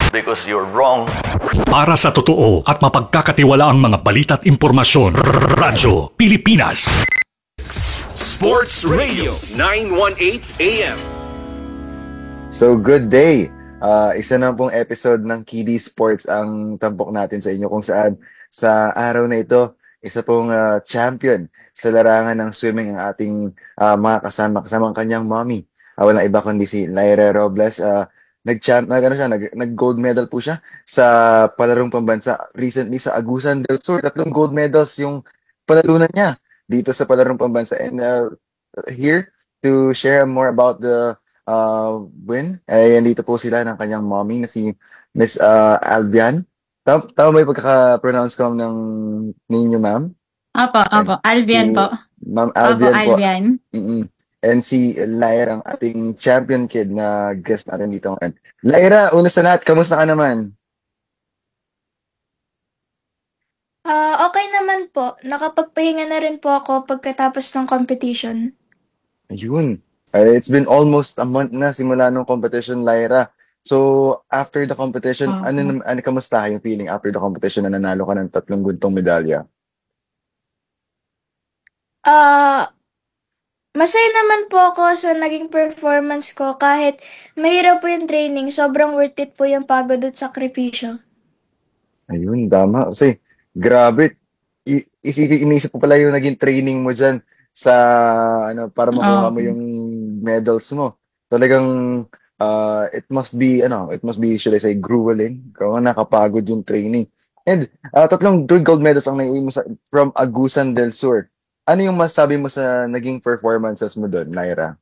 because you're wrong. Para sa totoo at mapagkakatiwalaang mga balita at impormasyon, Radyo Pilipinas. Sports Radio 918 AM. So good day! Isa na pong episode ng Kiddy Sports ang tampok natin sa inyo kung saan sa araw na ito, isa pong champion sa larangan ng swimming ang ating mga kasama ang kanyang mommy. Walang iba kundi si Lyra Robles. Nag-gold medal po siya sa palarong pambansa recently sa Agusan del Sur. 3 gold medals yung panalunan niya dito sa palarong pambansa. And here to share more about the win, nandito po sila ng kanyang mommy na si Miss Albian. Tama ba yung pagkaka-pronounce ko ng ninyo, ma'am? Opo. Albian Si po. Ma'am Opo, Albian po. Albian. Mm-mm. And si Lyra, ang ating champion kid na guest natin dito ngayon. Lyra, una sa lahat, kamusta ka naman? Okay naman po. Nakapagpahinga na rin po ako pagkatapos ng competition. Ayun. It's been almost a month na simula nung competition, Lyra. So, after the competition, Opo. kamusta yung feeling after the competition na nanalo ka ng 3 guntong medalya? Ah, Masaya naman po ako sa naging performance ko kahit mahirap po yung training. Sobrang worth it po yung pagod at sakripisyo. Ayun, tama. Kasi, grabe. Iniisip ko pala yung naging training mo dyan sa, para makuha mo Opo. yung medals mo. Talagang, it must be, should I say, grueling. Kaya nakapagod yung training. And, 3 gold medals ang naiuwi mo from Agusan del Sur. Ano yung masabi mo sa naging performances mo doon, Lyra?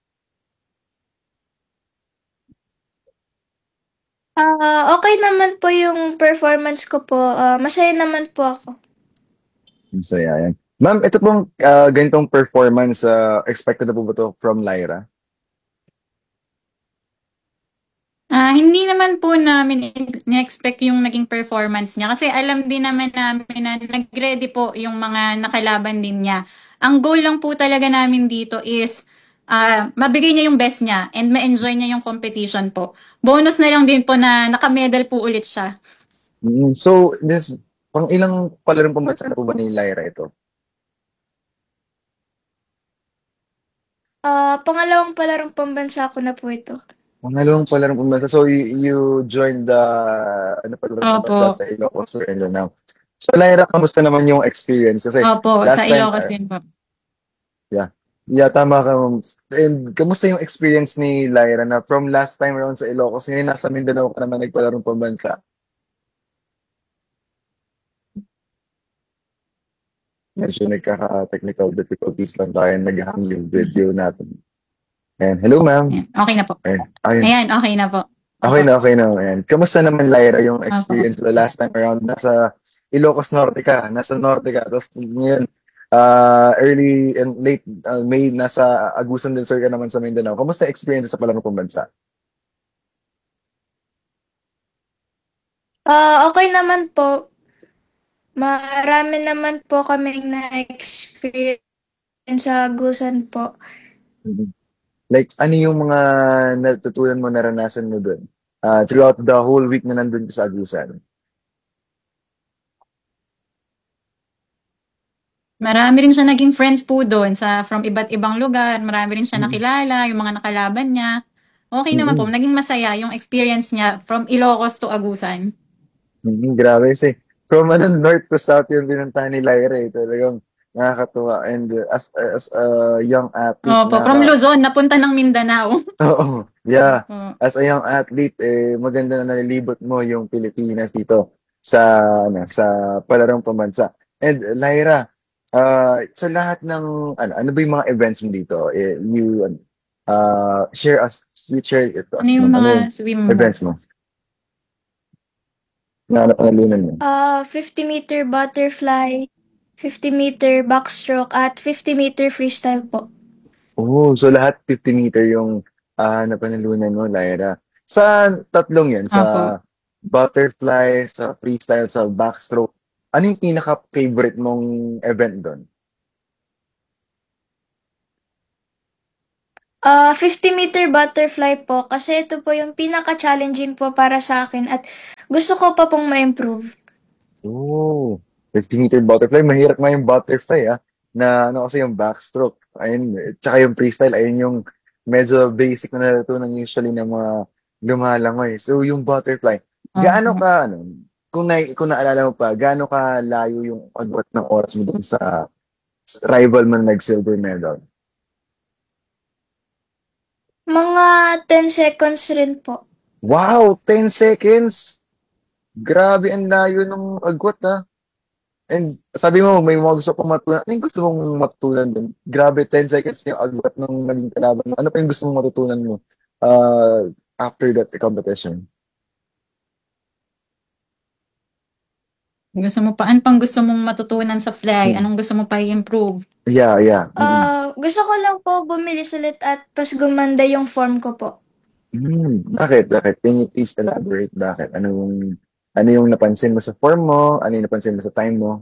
Okay naman po yung performance ko po. Masaya naman po ako. Masaya yan. Ma'am, ito pong ganitong performance, expected na po ba to from Lyra? Hindi naman po namin in-expect yung naging performance niya kasi alam din naman namin na nag-ready po yung mga nakalaban din niya. Ang goal lang po talaga namin dito is mabigay niya yung best niya and ma-enjoy niya yung competition po. Bonus na lang din po na naka-medal po ulit siya. So, pang ilang palarong pambansa na po ba ni Lyra ito? Pangalawang palarong pambansa ko na po ito. Pangalawang palarong pambansa. So, you joined the palarong pambansa Opo. sa Ilocos Sur and now. So, Lyra, kamusta naman yung experience? Kasi Opo, sa last time, Ilocos din po. yeah, tama ka, ma'am. And kamusta yung experience ni Lyra na from last time around sa Ilocos, ngayon nasa Mindanao ka naman nagpalarong pambansa? Medyo nagkaka-technical difficulties lang tayo, nag-hang yung video natin. And hello, ma'am. Ayan, okay na po. Ayun. Ayan, okay na po. Okay na. Ayan. Kamusta naman, Lyra, yung Opo. experience the last time around? Nasa Ilocos Norte ka, tapos ngayon, early and late May, nasa Agusan del Sur ka naman sa Mindanao. Kamusta experience sa palarong pambansa? Okay naman po. Marami naman po kaming na-experience sa Agusan po. Mhm. Like, ano yung mga natutunan mo, naranasan mo doon? Throughout the whole week na nandun ka sa Agusan? Marami rin siya naging friends po doon from iba't ibang lugar. Marami rin siya Mhm. nakilala, yung mga nakalaban niya. Okay naman po, Mhm. naging masaya yung experience niya from Ilocos to Agusan. Grabe kasi. From north to south yung pinuntahan ni Lyra eh. Talagang nakakatuwa. And as a young athlete, Opo, from Luzon, napunta ng Mindanao. Oo, yeah. Opo. As a young athlete, maganda na nalilibot mo yung Pilipinas dito sa sa palarong pambansa. And Lyra, sa lahat ng ano ba yung mga events mo dito? You share it to Ano us, yung ma'am. Ano mga yung swim mo? events mo na napanalunan mo? 50-meter butterfly, 50-meter backstroke, at 50-meter freestyle po. Oh, so lahat 50 meter yung napanalunan mo, Lyra. Sa tatlong yan, Opo. sa butterfly, sa freestyle, sa backstroke, ano yung pinaka-favorite mong event doon? 50-meter butterfly po kasi ito po yung pinaka-challenging po para sa akin at gusto ko pa pong ma-improve. Oh, 50-meter butterfly. Mahirap nga yung butterfly, ah. Na ano kasi yung backstroke. Ayun, tsaka yung freestyle, ayun yung medyo basic na natutunan usually ng mga lumalangoy. So, yung butterfly, gaano Opo. ka, ano, kung naalala mo pa, gaano ka layo yung agwat ng oras mo dun sa rival mo na nag-silver medal? Mga 10 seconds rin po. Wow, 10 seconds! Grabe ang layo ng agwat, ah. And sabi mo, may mga gusto kong matutunan. Ano yung gusto mong matutunan dun? Grabe, 10 seconds yung agwat ng naging kalaban mo. Ano pa yung gusto mong matutunan mo after that competition? Gusto mo pa, ano pang gusto mong matutunan sa fly? Mm. Anong gusto mo pa i-improve? Yeah, yeah. Mm-mm. Gusto ko lang po bumilis ulit at mas gumanda yung form ko po. Bakit? Bakit? Can you please elaborate? Bakit? Ano yung napansin mo sa form mo? Ano yung napansin mo sa time mo?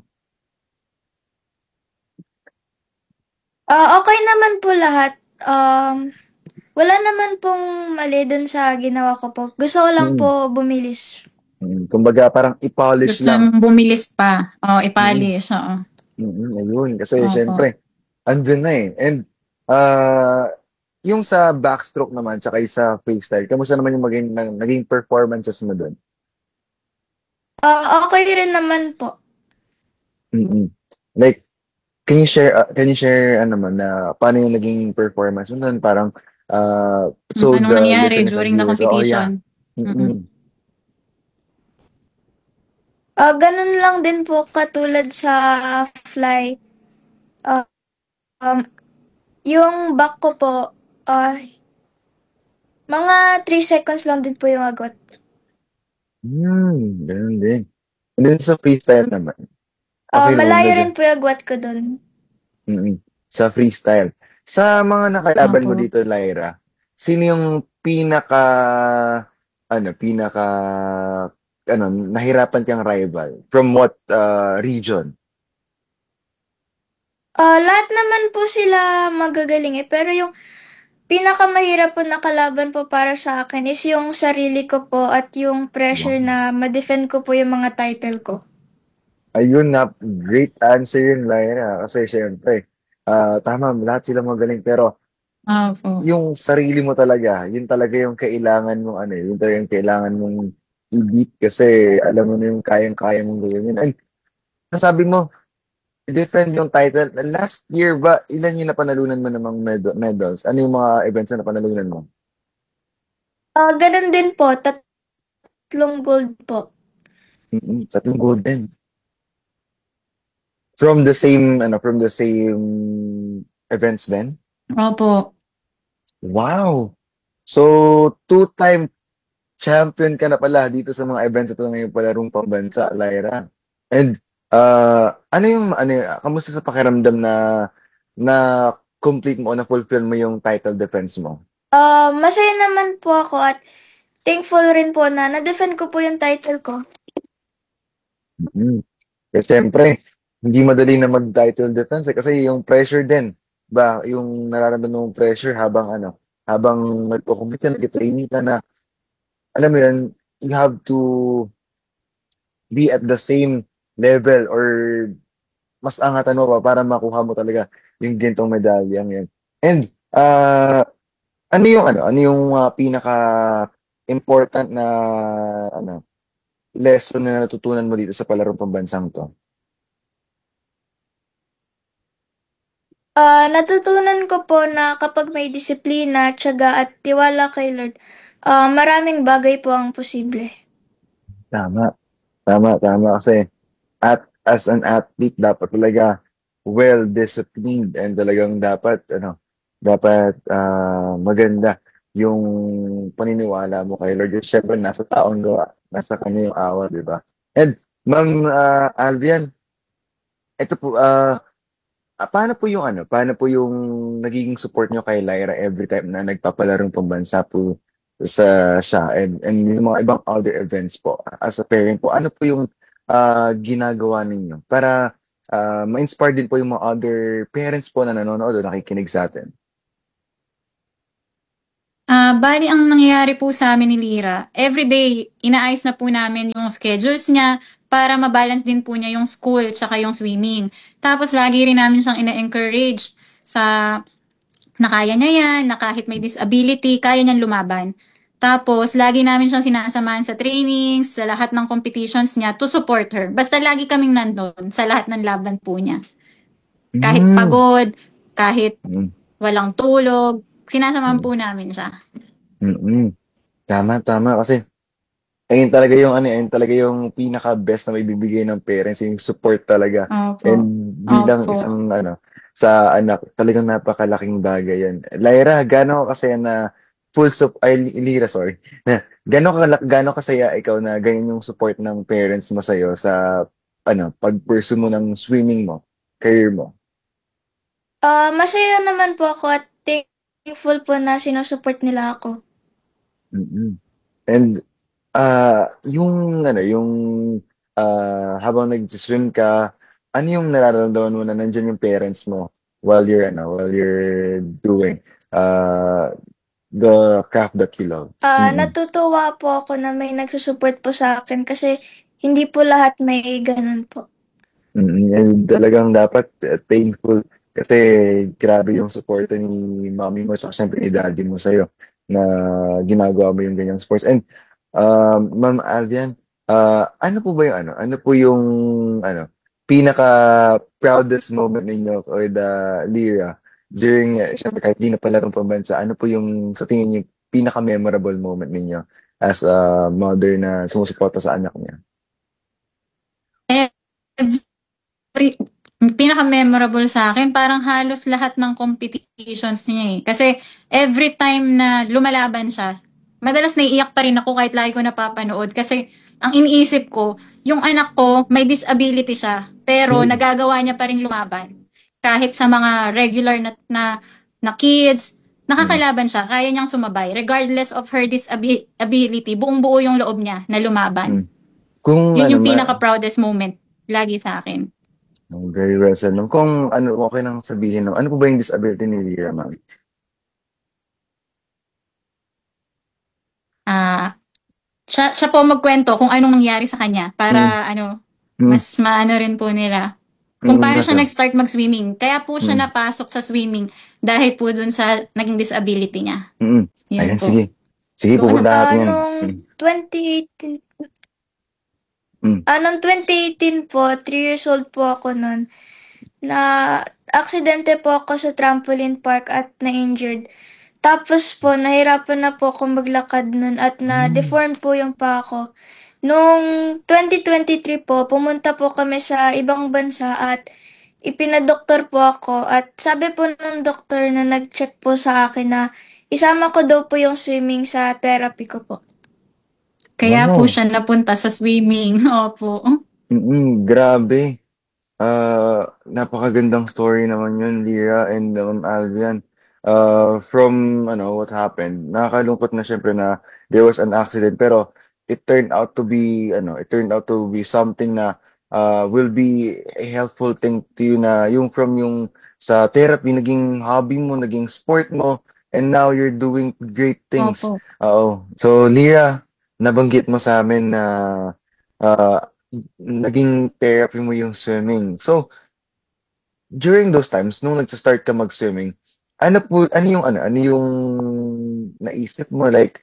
Okay naman po lahat. Wala naman pong mali dun sa ginawa ko po. Gusto ko lang Mm. po bumilis. Kumbaga, parang i-polish Gusto lang. mong bumilis pa? O, Mm. ipalish, oo. Ayun. Kasi, Opo. syempre, andun na eh. And, uh, yung sa backstroke naman, tsaka yung sa freestyle, kamusta naman yung naging performances mo doon? Okay rin naman po. Mm-mm. Like, can you share, ano man, na paano yung naging performance mo doon? Parang, so Anong the nangyari listeners and during the viewers, oh yeah. competition? Mm-mm. Mm-mm. Ganun lang din po katulad sa fly. Ah, um, yung back ko po, ah, mga 3 seconds lang din po yung agot. Ganun din. And then sa freestyle naman, okay naman, Malayo medyo. rin po yung agwat ko dun. Mm-mm. Sa freestyle. Sa mga nakalaban mo Opo. dito, Lyra, sino yung pinaka, nahirapan kang rival? From what region? Lahat naman po sila magagaling eh. Pero yung pinakamahirap po na kalaban po para sa akin is yung sarili ko po at yung Wow. pressure na ma-defend ko po yung mga title ko. Ayun na, great answer yun, Lyra. Kasi syempre, tama, lahat sila magaling. Pero Opo. yung sarili mo talaga, yun talaga yung kailangan mong yun talaga yung kailangan mong i-beat kasi alam mo na yung kayang-kaya mong gawin yun. And nasabi mo, defend yung title. Last year ba, ilan yung napanalunan mo namang medals? Ano yung mga events na napanalunan mo? Ganun din po, tatlong gold po. Tatlong gold din. From the same events then? Opo. Wow! So, two-time champion ka na pala dito sa mga events ito ngayong palarong pambansa, Lyra. And, kamusta sa pakiramdam na complete mo o na-fulfill mo yung title defense mo? Masaya naman po ako at thankful rin po na na-defend ko po yung title ko. Mm. Kasi siyempre, hindi madali na mag-title defense kasi yung pressure din, ba, yung nararamdaman mong pressure habang nagko-compete ka, nag-training ka na, alam mo yun, you have to be at the same level or mas angatan mo pa para makuha mo talaga yung gintong medalyang yan. And, ano yung pinaka important na lesson na natutunan mo dito sa palarong pambansang to? Natutunan ko po na kapag may disiplina, tiyaga at tiwala kay Lord, maraming bagay po ang posible. Tama. Tama, tama. Kasi as an athlete, dapat talaga well-disciplined and talagang dapat maganda yung paniniwala mo kay Lord. Siyempre, nasa taong gawa, nasa kanya yung awa, di ba? And, Ma'am Alvian, ito po, paano po yung nagiging support nyo kay Lyra every time na nagpapalarong pambansa po siya and yung mga ibang other events po as a parent po, ano po yung ginagawa ninyo para ma-inspire din po yung mga other parents po na nanonood o nakikinig sa atin? Bali ang nangyayari po sa amin ni Lyra, everyday inaayos na po namin yung schedules niya para ma-balance din po niya yung school tsaka yung swimming. Tapos lagi rin namin siyang ina-encourage sa na kaya niya yan, na kahit may disability, kaya niyang lumaban. Tapos, lagi namin siyang sinasamahan sa trainings, sa lahat ng competitions niya to support her. Basta lagi kaming nandun sa lahat ng laban po niya. Kahit Mm. pagod, kahit Mm. walang tulog, sinasamahan Mm. po namin siya. Mm. Tama kasi ayun talaga yung ano, ayun talaga yung pinaka-best na maibibigay ng parents, yung support talaga. Opo. And bilang Opo. isang ano, sa anak, talagang napakalaking bagay yan. Lyra, gaano ka kasaya na Lyra, sorry. Gaano kasaya ikaw na ganyan yung support ng parents mo sa'yo sa ano, pag-pursue mo ng swimming mo, career mo? Masaya naman po ako at thankful po na sinusupport nila ako. Mm. And yung ano, yung habang nag-swim ka, ano yung nararamdaman mo na nandiyan yung parents mo while you're doing uh, the craft that you love? Mm-mm. Natutuwa po ako na may nagsusupport po sa akin kasi hindi po lahat may ganun po. And talagang dapat thankful kasi grabe yung support ni mommy mo at syempre ni daddy mo sa'yo na ginagawa mo yung ganyang sports. And Ma'am Alvian, ano po ba yung ano? Ano po yung ano pinaka proudest moment ninyo with Lyra during syempre kahit di na palarong pambansa, ano po yung sa tingin niyo pinaka memorable moment ninyo as a mother na sumusuporta sa anak niya? Every, pinaka-memorable sa akin, parang halos lahat ng competitions niya eh. Kasi every time na lumalaban siya, madalas naiiyak pa rin ako kahit lagi ko napapanood. Kasi ang iniisip ko, yung anak ko, may disability siya, pero Mm. nagagawa niya pa rin lumaban. Kahit sa mga regular na kids, Mm. nakakalaban siya, kaya niyang sumabay. Regardless of her disability, buong-buo yung loob niya na lumaban. Mm. Kung Yun ano yung pinaka-proudest moment lagi sa akin. very well said. No? Kung ano, okay lang sabihin, no? Ano po ba yung disability ni Lyra, ma'am? Ah, siya po magkwento kung anong nangyari sa kanya Mm. para ano, Mm. mas maano rin po nila. Kung paano siya Kasi, nag-start mag-swimming. Kaya po siya mm. napasok sa swimming dahil po dun sa naging disability niya. Mm. Yun Ayan, po. sige. Sige, Go ano. pupunta natin yan. Nung 2018, Mm. nung 2018 po, 3 years old po ako nun, na aksidente po ako sa trampoline park at na-injured. Tapos po, nahirapan na po akong maglakad nun at na-deform po yung paa ko. Noong 2023 po, pumunta po kami sa ibang bansa at ipinadoktor po ako at sabi po ng doktor na nag-check po sa akin na isama ko daw po yung swimming sa therapy ko po. Kaya po Wow. siya napunta sa swimming. Opo. Grabe. Napakagandang story naman yun, Lyra and Alvian. From ano what happened, nakakalungkot na syempre na there was an accident pero it turned out to be something na will be a helpful thing to you na yung from yung sa therapy naging hobby mo, naging sport mo and now you're doing great things. Opo. Oo. So Lyra, nabanggit mo sa amin na uh, naging therapy mo yung swimming. So, during those times, nung nagsa-start ka mag-swimming, ano yung naisip mo? Like,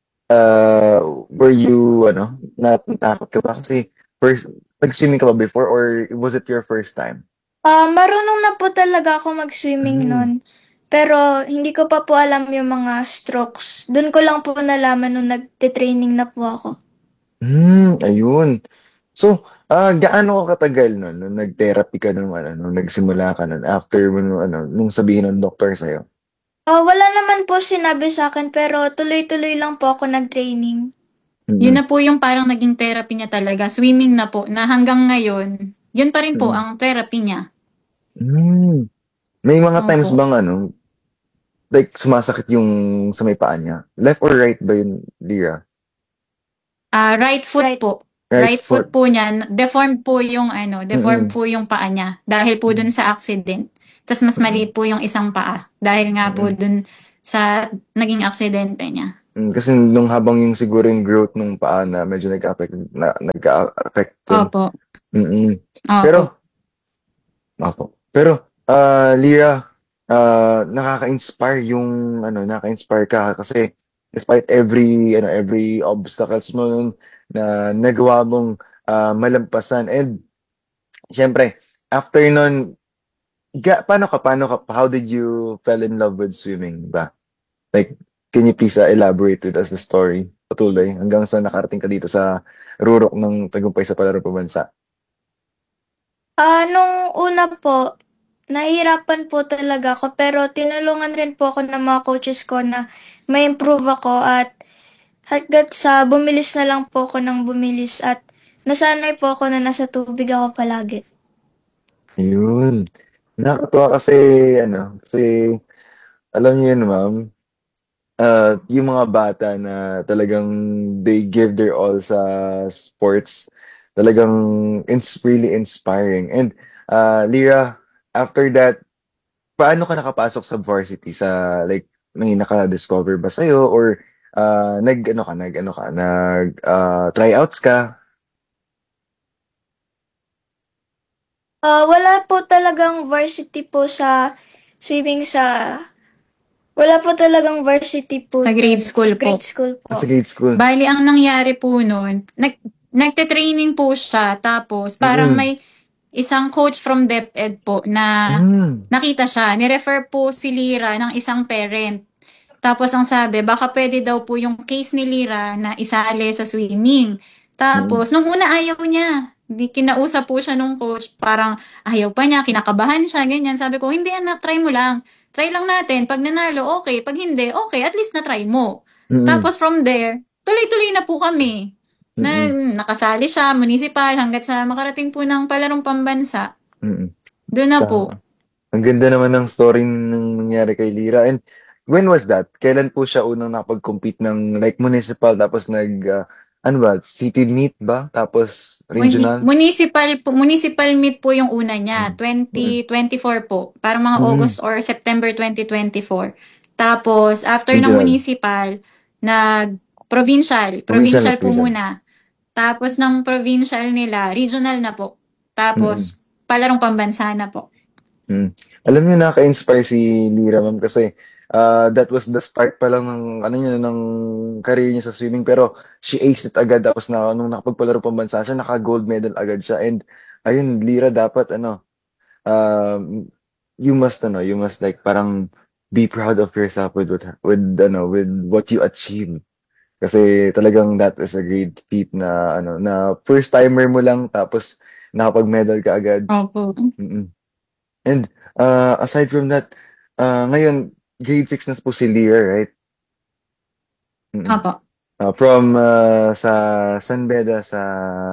were you, natakot ka ba? Kasi, first, nag-swimming ka ba before or was it your first time? Marunong na po talaga ako mag-swimming Mm. nun. Pero hindi ko pa po alam yung mga strokes. Doon ko lang po nalaman nung nagte-training na po ako. Ayun. So, gaano ka katagal nun, nung nag-therapy ka nung nagsimula ka nun, after mo, nung sabihin ng doktor sa'yo? Wala naman po sinabi sa akin pero tuloy-tuloy lang po ako nag-training. Yun Mm. na po yung parang naging therapy niya talaga. Swimming na po. Na hanggang ngayon, yun pa rin po Mm. ang therapy niya. Mm. May mga times Opo. bang like sumasakit yung sa may paa niya? Left or right ba yun, Lira? Right foot Right. po. Right Right foot. foot po niya. Deformed po yung deformed Mm-mm. po yung paa niya dahil po dun sa accident. Tapos mas Mm-mm. maliit po yung isang paa dahil nga po Mm-mm. dun sa naging aksidente niya. Kasi nung habang yung siguro yung growth nung paa na medyo nagka-affect dun. Opo. Mm. Opo. Pero, Lira, nakaka-inspire yung, nakaka-inspire ka kasi despite every obstacles mo nun na nagawa mong malampasan. And, syempre, after nun, how did you fell in love with swimming ba? Like, can you please elaborate with us the story? Patuloy, hanggang sa nakarating ka dito sa rurok ng tagumpay sa palarong pambansa. Nung una po, nahihirapan po talaga ako pero tinulungan rin po ako ng mga coaches ko na ma-improve ako at hanggat sa bumilis na lang po ako ng bumilis at nasanay po ako na nasa tubig ako palagi. Yun. Nakakatuwa kasi, kasi, alam niyo yun, ma'am, yung mga bata na talagang they give their all sa sports, talagang it's really inspiring. And, Lira, after that, paano ka nakapasok sa varsity? Like, may naka-discover ba sa'yo? Or, tryouts ka? Wala po talagang varsity po sa swimming sa wala po talagang varsity po Sa grade dun. school po. Grade school po. Sa grade school? Bali, ang nangyari po nun, nagte-training po siya, tapos parang Mm-mm. may isang coach from DepEd po na Mm. nakita siya, nirefer po si Lira ng isang parent. Tapos ang sabi, baka pwede daw po yung case ni Lira na isali sa swimming. Mm-mm. Tapos, nung una ayaw niya. Di kinausap po siya nung coach, parang ayaw pa niya, kinakabahan siya, ganyan. Sabi ko, hindi anak, try mo lang. Try lang natin. Pag nanalo, okay. Pag hindi, okay. At least na-try mo. Mm-mm. Tapos from there, tuloy-tuloy na po kami. Mm-mm. Nakasali siya, municipal, hanggat sa makarating po ng palarong pambansa. Mm-mm. Doon na po. Tama. Ang ganda naman ng story ng nangyari kay Lira. And when was that? Kailan po siya unang nakapag-compete ng like municipal tapos city meet ba? Tapos regional? Municipal meet po yung una niya, Mm. 2024 po. Parang mga Mm. August or September 2024. Tapos, after ng Regional. municipal, nag-provincial. Provincial po Provincial. muna. Tapos ng provincial nila, regional na po. Mm. Tapos, palarong pambansa na po. Mm. Alam niyo, nakaka-inspire si Lira, ma'am, kasi that was the start pa lang ng career niya sa swimming. Pero she aced it agad. Tapos nung nakapagpalaro pambansa siya, naka-gold medal agad siya. And ayun, Lira, dapat you must like parang be proud of yourself with what you achieve. Kasi talagang that is a great feat na first timer mo lang tapos nakapag-medal ka agad. Opo. Mm-mm. And aside from that, ngayon grade 6 na po si Lear, right? Mm-mm. Opo. From sa San Beda sa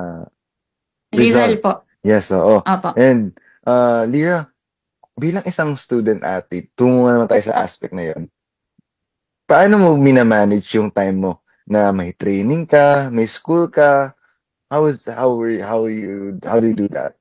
Rizal po. Yes, oo. Opo. And Lear, bilang isang student athlete, tungo naman tayo sa aspect na 'yon. Paano mo minamanage yung time mo na may training ka, may school ka? How do you do that?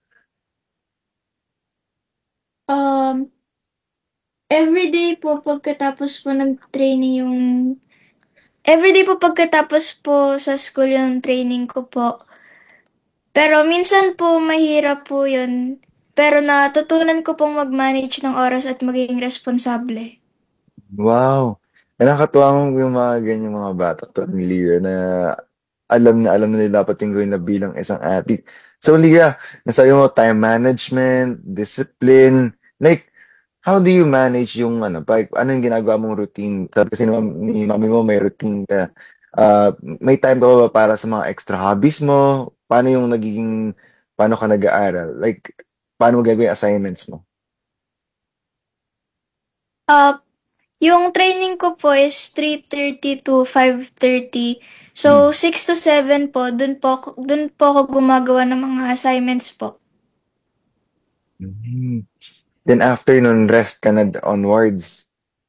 Everyday po pagkatapos po nag-training everyday po pagkatapos po sa school yung training ko po. Pero minsan po mahirap po yun. Pero natutunan ko pong mag-manage ng oras at maging responsable. Wow. Nakakatuwa yung mga ganyang mga bata tulad ni Lear na alam na nila dapat yung gawin na bilang isang athlete. So, Leah, nasabi mo time management, discipline, like, how do you manage yung ano yung ginagawa mong routine? Kasi ni mami mo may routine ka. May time ka ba para sa mga extra hobbies mo? Paano ka nag-aaral? Like, paano mo gagawin assignments mo? Yung training ko po is 3:30 to 5:30. So, 6 to 7 po, dun po ako gumagawa ng mga assignments po. Mhm. Then after nun, rest ka na onwards.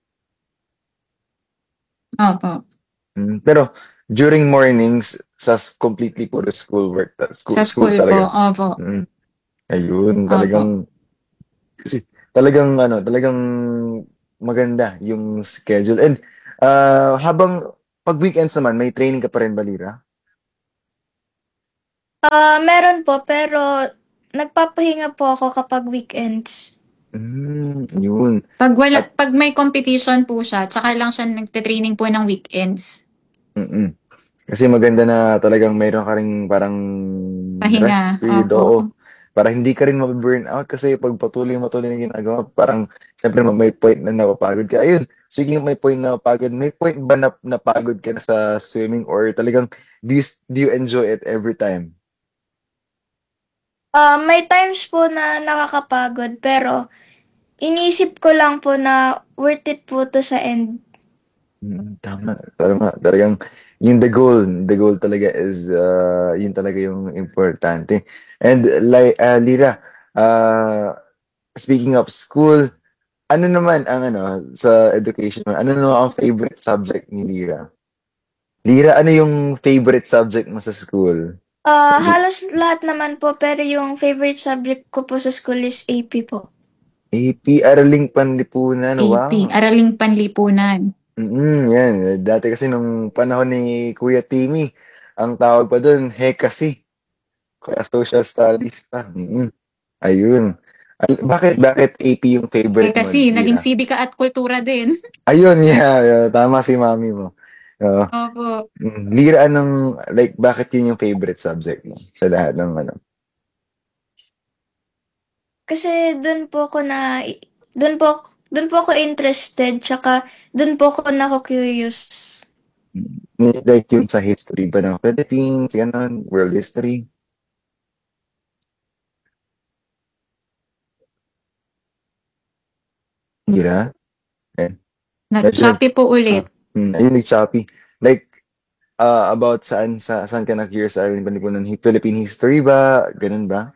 Opo. Pero during mornings, completely puro schoolwork. Sa school po. Talaga. Opo. Ayun, Opo. kasi talagang maganda yung schedule. And habang pag weekends naman, may training ka pa rin ba, Lira? Meron po, pero nagpapahinga po ako kapag weekends. Yun. Pag may competition po siya, tsaka lang siya nagte-training po ng weekends. Mm. Kasi maganda na talagang mayroon ka ring parang rest Pahinga, period, opo. oo. Para hindi ka rin maburn out kasi pag patuloy na ginagawa, parang syempre may point na napapagod ka. Ayun, speaking of may point na napapagod, may point ba na napagod ka na sa swimming or talagang do you enjoy it every time? May times po na nakakapagod, pero iniisip ko lang po na worth it po to sa end. Tama, tama. Talagang yung the goal talaga is yun talaga yung importante. And like Lira, speaking of school, ano naman ang sa education mo? Ano naman ang favorite subject ni Lira? Lira, ano yung favorite subject mo sa school? Halos lahat naman po, pero yung favorite subject ko po sa school is AP po. AP, Araling Panlipunan. AP, Wow. Araling Panlipunan. Yan. Dati kasi nung panahon ni Kuya Timmy, ang tawag pa doon, Hekasi. Kaya social studies pa. Ayun. Bakit AP yung favorite mo, Kasi naging Lira? sibika at kultura din. Ayun, yeah. Tama si mami mo. Oo. Opo. Lira, bakit yun yung favorite subject mo sa lahat ng Kasi doon po ako interested, tsaka doon po ako curious. like yung sa history ba ng Philippines, gano'n, world history? Lira? Eh, medyo Nag-choppy po ulit. ayun, nag-choppy. Like, about saan ka nag-curious sa aling panlipunan? Philippine history ba? Ganun ba?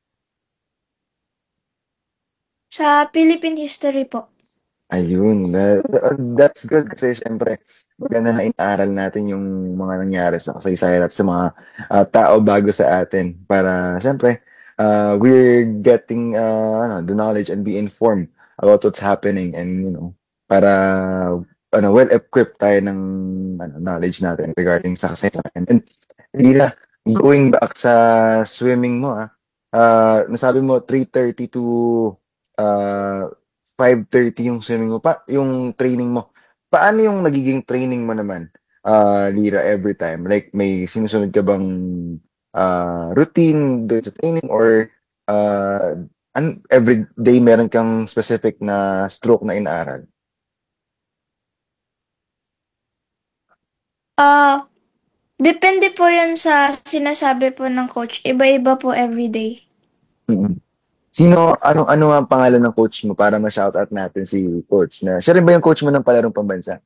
Sa Philippine history po. Ayun, that's good kasi syempre maganda na inaral natin yung mga nangyari sa kasaysayan at sa mga tao bago sa atin para syempre we're getting the knowledge and be informed about what's happening and para well equipped tayo ng knowledge natin regarding sa kasaysayan. And Lila, going back sa swimming mo nasabi mo 3:30 to uh, 5:30 yung swimming mo, yung training mo. Paano yung nagiging training mo naman, Lira, every time? Like, may sinusunod ka bang routine doon sa training or uh, every day meron kang specific na stroke na inaaral? Depende po yun sa sinasabi po ng coach. Iba-iba po everyday. Mm. Ano ang pangalan ng coach mo para ma-shoutout natin si coach na, siya rin ba yung coach mo ng palarong pambansa?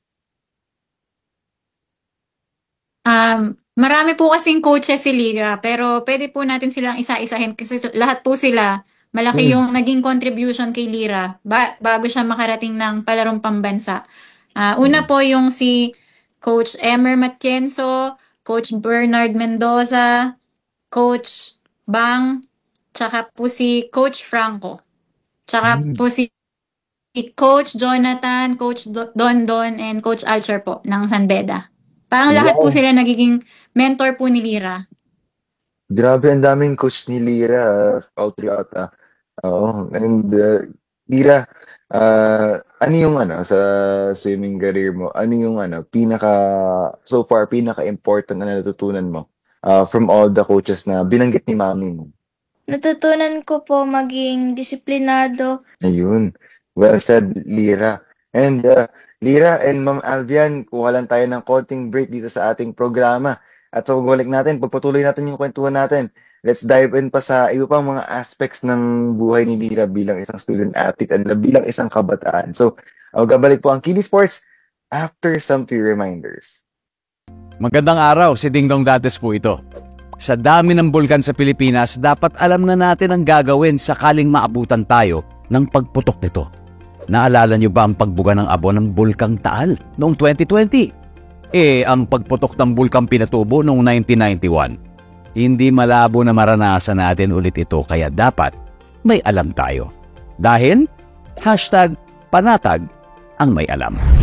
Marami po kasing coaches si Lira, pero pwede po natin silang isa-isahin kasi lahat po sila, malaki yung naging contribution kay Lira bago siya makarating ng palarong pambansa. Una po yung si Coach Emer Matienzo, Coach Bernard Mendoza, Coach Bang, tsaka po si Coach Franco. Tsaka po si Coach Jonathan, Coach Don Don, and Coach Alcher po ng San Beda. Parang lahat po Wow. sila nagiging mentor po ni Lira. Grabe, ang daming coach ni Lira, all throughout. Oo. And Lira, ano yung sa swimming career mo? Ano yung so far, pinaka-important na natutunan mo from all the coaches na binanggit ni mami mo? Natutunan ko po maging disiplinado. Ayun. Well said, Lira. And Lira and Ma'am Albian, kuha lang tayo ng konting break dito sa ating programa. At sa pagbalik natin, pagpatuloy natin yung kwentuhan natin. Let's dive in pa sa iba pang mga aspects ng buhay ni Lira bilang isang student athlete and bilang isang kabataan. So, magabalik po ang Kili Sports after some few reminders. Magandang araw, si Dingdong Dantes po ito. Sa dami ng bulkan sa Pilipinas, dapat alam na natin ang gagawin sakaling maabutan tayo ng pagputok nito. Naalala niyo ba ang pagbuga ng abo ng Bulkang Taal noong 2020? Ang pagputok ng Bulkang Pinatubo noong 1991. Hindi malabo na maranasan natin ulit ito kaya dapat may alam tayo. Dahil #panatag ang may alam.